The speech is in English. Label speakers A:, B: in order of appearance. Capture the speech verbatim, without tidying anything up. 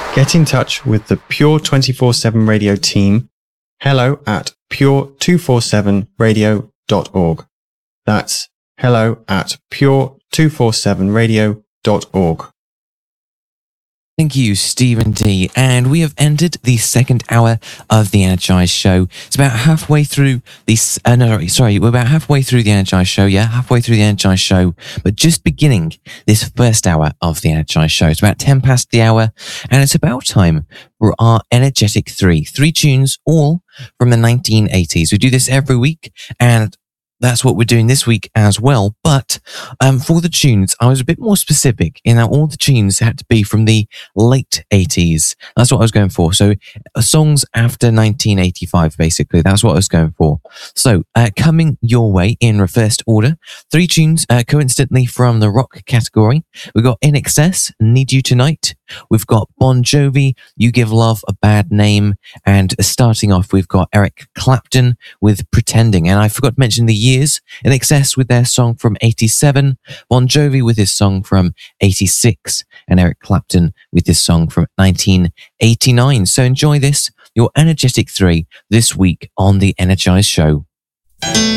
A: Get in touch with the Pure twenty-four seven Radio team. Hello at pure two forty-seven radio dot org. That's hello at pure two forty-seven radio dot org.
B: Thank you, Stephen D. And we have entered the second hour of the Energize Show. It's about halfway through this. Uh, no, sorry, we're about halfway through the Energize Show. Yeah, halfway through the Energize Show, but just beginning this first hour of the Energize Show. It's about ten past the hour, and it's about time for our Energetic Three. Three tunes, all from the nineteen eighties. We do this every week, and that's what we're doing this week as well. But um, for the tunes, I was a bit more specific in that all the tunes had to be from the late eighties. That's what I was going for. So uh, songs after nineteen eighty-five, basically. That's what I was going for. So uh, coming your way in reversed order, three tunes uh, coincidentally from the rock category. We've got In Excess, Need You Tonight. We've got Bon Jovi, You Give Love a Bad Name. And starting off, we've got Eric Clapton with Pretending. And I forgot to mention the years. In Excess with their song from eighty-seven, Bon Jovi with his song from eighty-six, and Eric Clapton with his song from nineteen eighty-nine. So enjoy this, your Energetic Three, this week on The Energize Show.